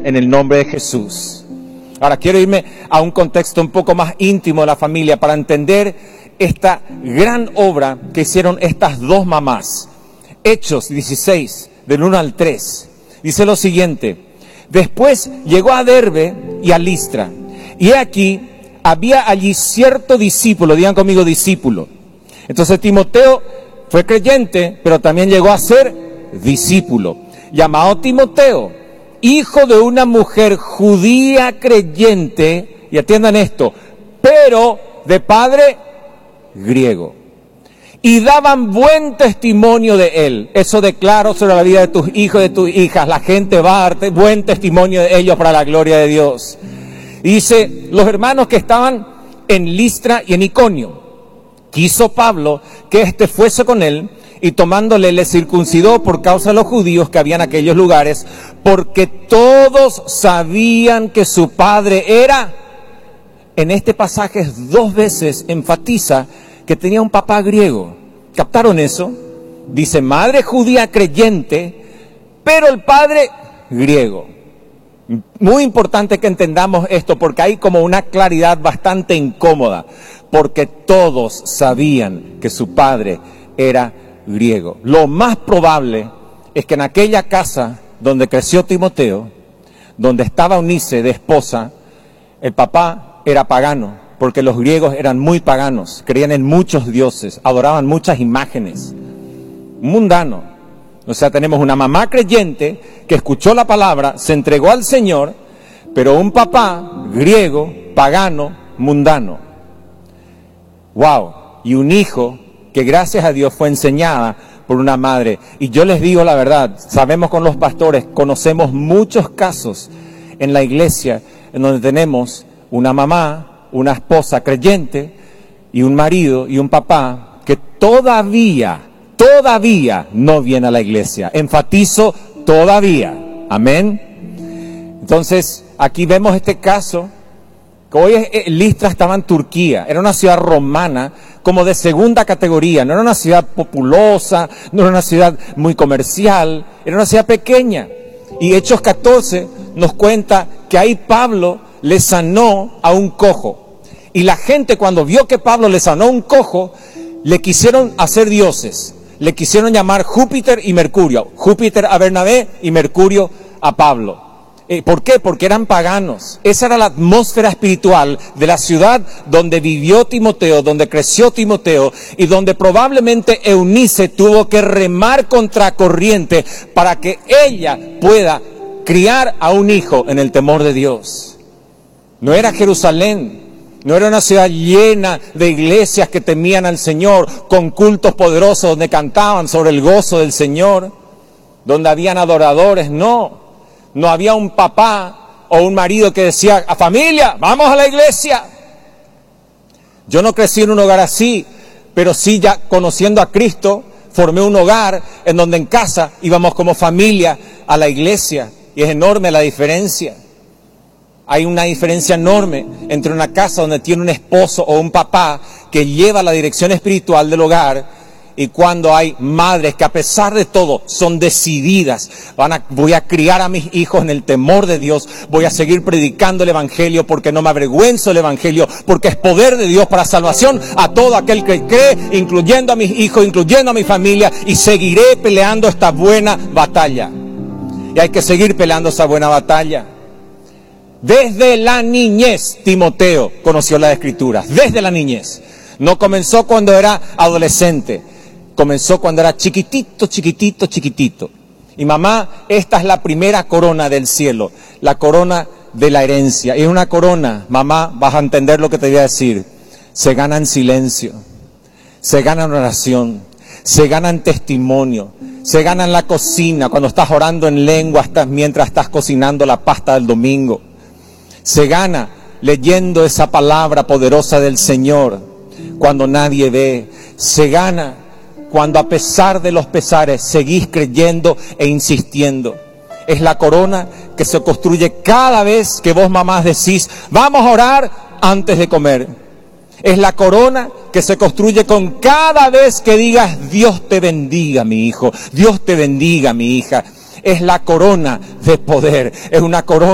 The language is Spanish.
en el nombre de Jesús. Ahora quiero irme a un contexto un poco más íntimo de la familia para entender esta gran obra que hicieron estas dos mamás. Hechos 16, del 1 al 3. Dice lo siguiente: después llegó a Derbe y a Listra, y he aquí, había allí cierto discípulo, digan conmigo discípulo. Entonces Timoteo fue creyente, pero también llegó a ser discípulo, llamado Timoteo, hijo de una mujer judía creyente, y atiendan esto, pero de padre griego. Y daban buen testimonio de él. Eso declaro sobre la vida de tus hijos y de tus hijas. La gente va a dar buen testimonio de ellos para la gloria de Dios. Y dice, los hermanos que estaban en Listra y en Iconio, quiso Pablo que éste fuese con él, y tomándole le circuncidó por causa de los judíos que había en aquellos lugares, porque todos sabían que su padre era. En este pasaje 2 veces enfatiza que tenía un papá griego. ¿Captaron eso? Dice madre judía creyente, pero el padre griego. Muy importante que entendamos esto, porque hay como una claridad bastante incómoda, porque todos sabían que su padre era griego. Lo más probable es que en aquella casa donde creció Timoteo, donde estaba Eunice de esposa, el papá era pagano, porque los griegos eran muy paganos, creían en muchos dioses, adoraban muchas imágenes, mundano. O sea, tenemos una mamá creyente que escuchó la palabra, se entregó al Señor, pero un papá griego, pagano, mundano. ¡Wow! Y un hijo que gracias a Dios fue enseñada por una madre. Y yo les digo la verdad, sabemos con los pastores, conocemos muchos casos en la iglesia en donde tenemos una mamá, una esposa creyente y un marido y un papá que todavía no viene a la iglesia. Enfatizo, todavía. Amén. Entonces, aquí vemos este caso, que hoy Listra estaba en Turquía, era una ciudad romana, como de segunda categoría, no era una ciudad populosa, no era una ciudad muy comercial, era una ciudad pequeña. Y Hechos 14 nos cuenta que ahí Pablo le sanó a un cojo. Y la gente, cuando vio que Pablo le sanó a un cojo, le quisieron hacer dioses. Le quisieron llamar Júpiter y Mercurio. Júpiter a Bernabé y Mercurio a Pablo. ¿Por qué? Porque eran paganos. Esa era la atmósfera espiritual de la ciudad donde vivió Timoteo, donde creció Timoteo y donde probablemente Eunice tuvo que remar contracorriente para que ella pueda criar a un hijo en el temor de Dios. No era Jerusalén, no era una ciudad llena de iglesias que temían al Señor, con cultos poderosos donde cantaban sobre el gozo del Señor, donde habían adoradores, no. No había un papá o un marido que decía, a familia, vamos a la iglesia. Yo no crecí en un hogar así, pero sí ya conociendo a Cristo, formé un hogar en donde en casa íbamos como familia a la iglesia. Y es enorme la diferencia. Hay una diferencia enorme entre una casa donde tiene un esposo o un papá que lleva la dirección espiritual del hogar, y cuando hay madres que a pesar de todo son decididas, voy a criar a mis hijos en el temor de Dios, voy a seguir predicando el Evangelio porque no me avergüenzo del Evangelio, porque es poder de Dios para salvación a todo aquel que cree, incluyendo a mis hijos, incluyendo a mi familia, y seguiré peleando esta buena batalla. Y hay que seguir peleando esa buena batalla. Desde la niñez, Timoteo conoció las Escrituras, desde la niñez. No comenzó cuando era adolescente, comenzó cuando era chiquitito. Y mamá, esta es la primera corona del cielo, la corona de la herencia. Y es una corona, mamá, vas a entender lo que te voy a decir. Se gana en silencio, se gana en oración, se gana en testimonio, se gana en la cocina, cuando estás orando en lengua mientras estás cocinando la pasta del domingo. Se gana leyendo esa palabra poderosa del Señor cuando nadie ve. Se gana cuando a pesar de los pesares seguís creyendo e insistiendo. Es la corona que se construye cada vez que vos mamás decís, vamos a orar antes de comer. Es la corona que se construye con cada vez que digas, Dios te bendiga mi hijo, Dios te bendiga mi hija. Es la corona de poder, es una corona